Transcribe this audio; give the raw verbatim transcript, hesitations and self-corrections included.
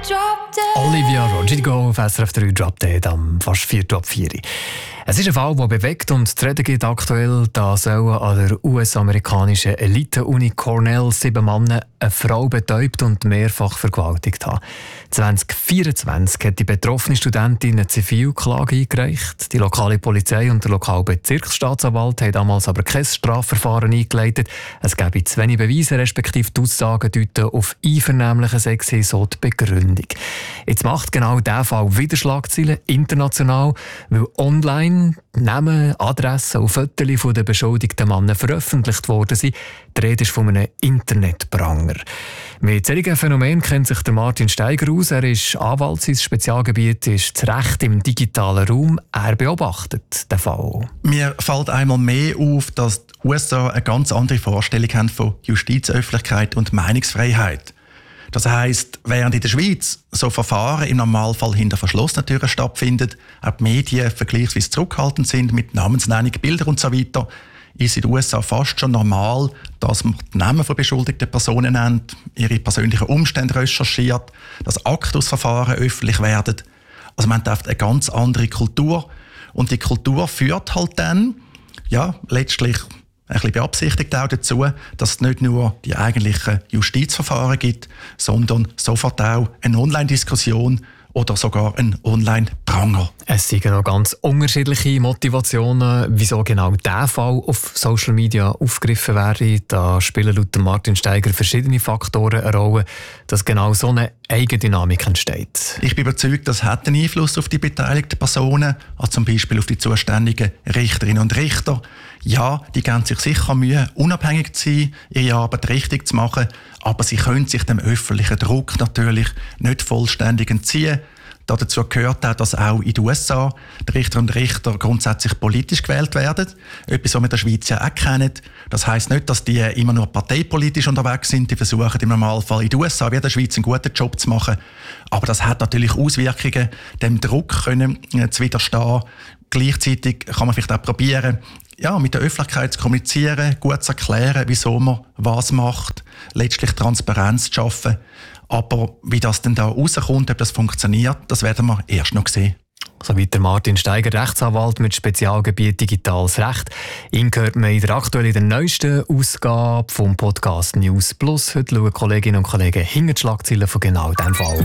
Olivia Rodrigo auf S R F drei Drop Dead am fast vier ab vier. Es ist ein Fall, der bewegt und zu reden gibt aktuell. Da sollen an der U S-amerikanischen Elite-Uni Cornell sieben Männer eine Frau betäubt und mehrfach vergewaltigt haben. zwanzig vierundzwanzig hat die betroffene Studentin eine Zivilklage eingereicht. Die lokale Polizei und der lokale Bezirksstaatsanwalt haben damals aber kein Strafverfahren eingeleitet. Es gäbe zu wenig Beweise, respektive die Aussagen deuten auf einvernehmlichen Sex, so die Begründung. Jetzt macht genau dieser Fall wieder Schlagzeilen, international, weil online Namen, Adressen und Fotos von den beschuldigten Männern veröffentlicht worden sind. Die Rede ist von einem Internetpranger. Mit solchen Phänomenen kennt sich der Martin Steiger aus. Er ist Anwalt, sein Spezialgebiet ist das Recht im digitalen Raum. Er beobachtet den Fall. Mir fällt einmal mehr auf, dass die U S A eine ganz andere Vorstellung haben von Justizöffentlichkeit und Meinungsfreiheit. Das heisst, während in der Schweiz so Verfahren im Normalfall hinter verschlossenen Türen stattfinden, auch die Medien vergleichsweise zurückhaltend sind mit Namensnennung, Bilder und so weiter, ist in den U S A fast schon normal, dass man die Namen von beschuldigten Personen nennt, ihre persönlichen Umstände recherchiert, dass Aktusverfahren öffentlich werden. Also man hat eine ganz andere Kultur. Und die Kultur führt halt dann, ja, letztlich ein bisschen beabsichtigt auch dazu, dass es nicht nur die eigentlichen Justizverfahren gibt, sondern sofort auch eine Online-Diskussion oder sogar ein Online-Pranger. Es sind noch ganz unterschiedliche Motivationen, wieso genau dieser Fall auf Social Media aufgegriffen werde. Da spielen laut Martin Steiger verschiedene Faktoren eine Rolle, dass genau so eine Eigendynamik entsteht. Ich bin überzeugt, das hat einen Einfluss auf die beteiligten Personen, also zum Beispiel auf die zuständigen Richterinnen und Richter. Ja, die geben sich sicher Mühe, unabhängig zu sein, ihre Arbeit richtig zu machen, aber sie können sich dem öffentlichen Druck natürlich nicht vollständig entziehen. Dazu gehört auch, dass auch in den U S A die Richterinnen und Richter grundsätzlich politisch gewählt werden. Etwas, was wir in der Schweiz ja auch kennen. Das heisst nicht, dass die immer nur parteipolitisch unterwegs sind. Die versuchen im Normalfall in den U S A wie in der Schweiz einen guten Job zu machen. Aber das hat natürlich Auswirkungen, dem Druck können, äh, zu widerstehen. Gleichzeitig kann man vielleicht auch probieren, ja, mit der Öffentlichkeit zu kommunizieren, gut zu erklären, wieso man was macht, letztlich Transparenz zu schaffen. Aber wie das denn da rauskommt, ob das funktioniert, das werden wir erst noch sehen. Soweit der Martin Steiger, Rechtsanwalt mit Spezialgebiet Digitales Recht. Ihn hört man in der aktuellen, der neuesten Ausgabe vom Podcast News Plus. Heute schauen Kolleginnen und Kollegen hinter die Schlagzeilen von genau diesem Fall.